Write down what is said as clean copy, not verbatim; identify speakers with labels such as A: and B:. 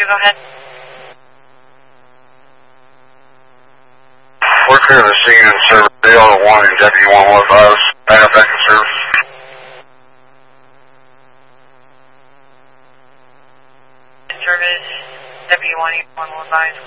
A: go ahead.
B: We're clear to the scene in service. Dale 1 and Deputy 115. Back in service.
A: In service, W115.